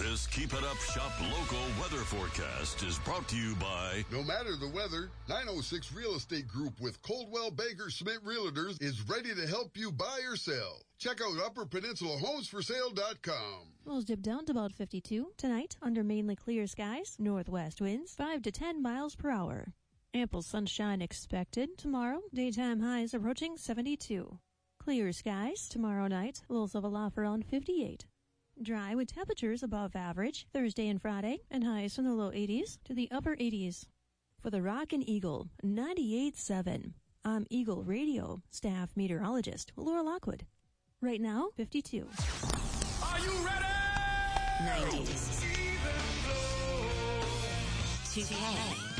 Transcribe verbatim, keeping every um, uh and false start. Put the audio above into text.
This Keep It Up Shop local weather forecast is brought to you by... No matter the weather, nine oh six Real Estate Group with Coldwell Banker Schmidt Realtors is ready to help you buy or sell. Check out upper peninsula homes for sale dot com. Lows dip down to about fifty-two. Tonight, under mainly clear skies, northwest winds five to ten miles per hour. Ample sunshine expected. Tomorrow, daytime highs approaching seventy-two. Clear skies tomorrow night, lows level off around fifty-eight. Dry with temperatures above average Thursday and Friday, and highs from the low eighties to the upper eighties. For the Rock and Eagle ninety-eight point seven, I'm Eagle Radio staff meteorologist Laura Lockwood. Right now, fifty-two. Are you ready? nineties. two K.